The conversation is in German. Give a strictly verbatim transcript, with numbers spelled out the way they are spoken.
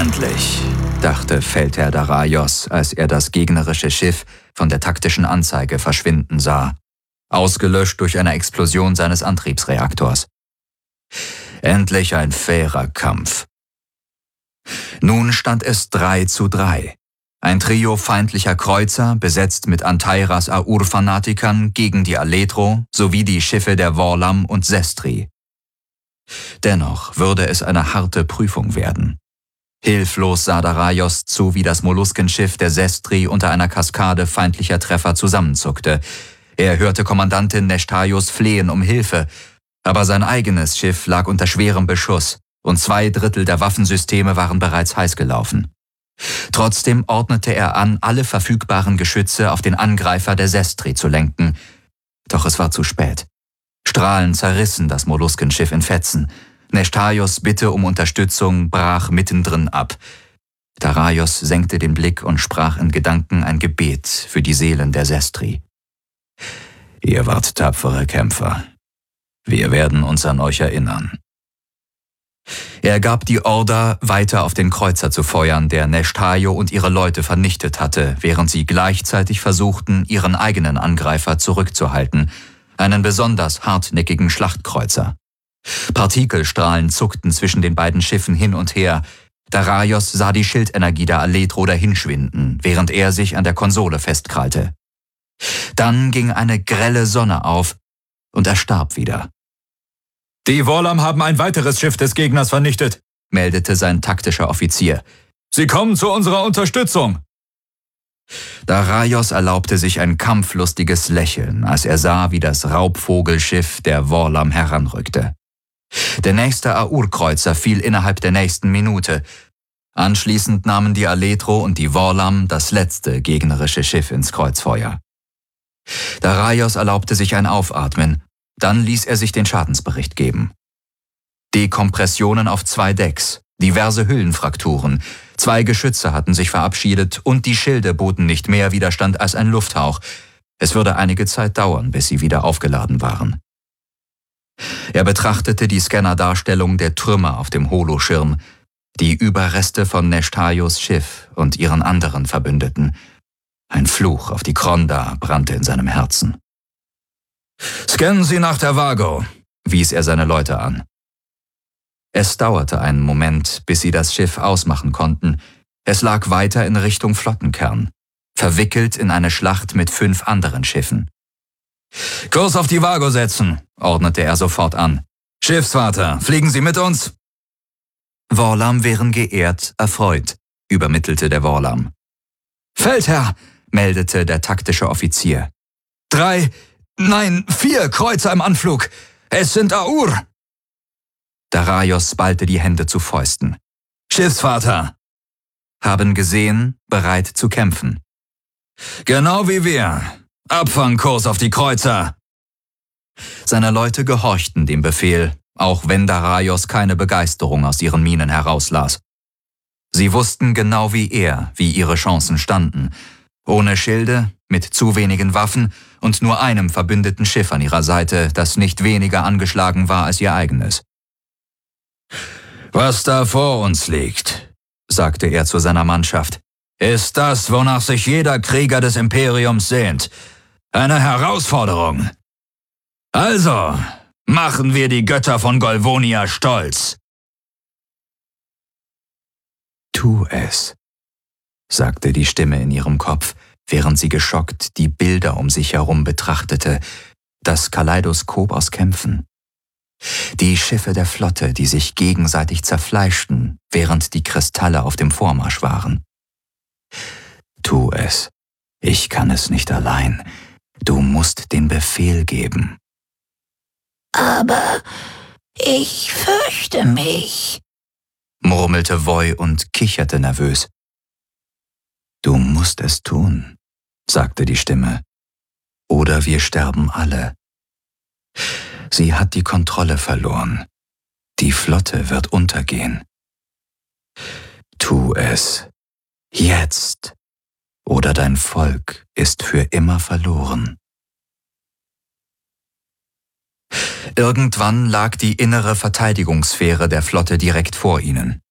Endlich, dachte Feldherr Daraios, als er das gegnerische Schiff von der taktischen Anzeige verschwinden sah, ausgelöscht durch eine Explosion seines Antriebsreaktors. Endlich ein fairer Kampf. Nun stand es drei zu drei. Ein Trio feindlicher Kreuzer, besetzt mit Anteiras Aur-Fanatikern, gegen die Aletro sowie die Schiffe der Vorlam und Sestri. Dennoch würde es eine harte Prüfung werden. Hilflos sah Daraios zu, wie das Molluskenschiff der Sestri unter einer Kaskade feindlicher Treffer zusammenzuckte. Er hörte Kommandantin Neshtaios flehen um Hilfe, aber sein eigenes Schiff lag unter schwerem Beschuss und zwei Drittel der Waffensysteme waren bereits heiß gelaufen. Trotzdem ordnete er an, alle verfügbaren Geschütze auf den Angreifer der Sestri zu lenken. Doch es war zu spät. Strahlen zerrissen das Molluskenschiff in Fetzen. Neshtaios Bitte um Unterstützung brach mittendrin ab. Daraios senkte den Blick und sprach in Gedanken ein Gebet für die Seelen der Sestri. Ihr wart tapfere Kämpfer. Wir werden uns an euch erinnern. Er gab die Order, weiter auf den Kreuzer zu feuern, der Neshtaio und ihre Leute vernichtet hatte, während sie gleichzeitig versuchten, ihren eigenen Angreifer zurückzuhalten, einen besonders hartnäckigen Schlachtkreuzer. Partikelstrahlen zuckten zwischen den beiden Schiffen hin und her. Daraios sah die Schildenergie der Aletro dahinschwinden, während er sich an der Konsole festkrallte. Dann ging eine grelle Sonne auf und er starb wieder. Die Vorlam haben ein weiteres Schiff des Gegners vernichtet, meldete sein taktischer Offizier. Sie kommen zu unserer Unterstützung. Daraios erlaubte sich ein kampflustiges Lächeln, als er sah, wie das Raubvogelschiff der Vorlam heranrückte. Der nächste Aur-Kreuzer fiel innerhalb der nächsten Minute. Anschließend nahmen die Aletro und die Vorlam das letzte gegnerische Schiff ins Kreuzfeuer. Daraios erlaubte sich ein Aufatmen. Dann ließ er sich den Schadensbericht geben. Dekompressionen auf zwei Decks, diverse Hüllenfrakturen, zwei Geschütze hatten sich verabschiedet und die Schilde boten nicht mehr Widerstand als ein Lufthauch. Es würde einige Zeit dauern, bis sie wieder aufgeladen waren. Er betrachtete die Scannerdarstellung der Trümmer auf dem Holoschirm, die Überreste von Neshtaios Schiff und ihren anderen Verbündeten. Ein Fluch auf die Kronda brannte in seinem Herzen. »Scannen Sie nach der Vago«, wies er seine Leute an. Es dauerte einen Moment, bis sie das Schiff ausmachen konnten. Es lag weiter in Richtung Flottenkern, verwickelt in eine Schlacht mit fünf anderen Schiffen. »Kurs auf die Vago setzen«, ordnete er sofort an. »Schiffsvater, fliegen Sie mit uns?« »Vorlam wären geehrt, erfreut«, übermittelte der Vorlam. »Feldherr«, meldete der taktische Offizier. »Drei, nein, vier Kreuzer im Anflug. Es sind Aur.« Daraios ballte die Hände zu Fäusten. »Schiffsvater!« »Haben gesehen, bereit zu kämpfen.« »Genau wie wir. Abfangkurs auf die Kreuzer!« Seine Leute gehorchten dem Befehl, auch wenn Daraios keine Begeisterung aus ihren Mienen herauslas. Sie wussten genau wie er, wie ihre Chancen standen. Ohne Schilde, mit zu wenigen Waffen und nur einem verbündeten Schiff an ihrer Seite, das nicht weniger angeschlagen war als ihr eigenes. »Was da vor uns liegt«, sagte er zu seiner Mannschaft, »ist das, wonach sich jeder Krieger des Imperiums sehnt. Eine Herausforderung. Also, machen wir die Götter von Golvonia stolz.« »Tu es«, sagte die Stimme in ihrem Kopf, während sie geschockt die Bilder um sich herum betrachtete, das Kaleidoskop aus Kämpfen. Die Schiffe der Flotte, die sich gegenseitig zerfleischten, während die Kristalle auf dem Vormarsch waren. »Tu es. Ich kann es nicht allein. Du musst den Befehl geben.« »Aber ich fürchte mich«, murmelte Voi und kicherte nervös. »Du musst es tun«, sagte die Stimme. »Oder wir sterben alle.« Sie hat die Kontrolle verloren. Die Flotte wird untergehen. Tu es. Jetzt. Oder dein Volk ist für immer verloren. Irgendwann lag die innere Verteidigungssphäre der Flotte direkt vor ihnen.